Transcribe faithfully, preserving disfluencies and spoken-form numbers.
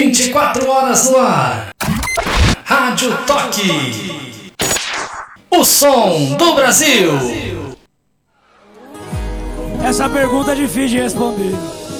vinte e quatro horas no ar. Rádio Toque. O som do Brasil. Essa pergunta é difícil de responder.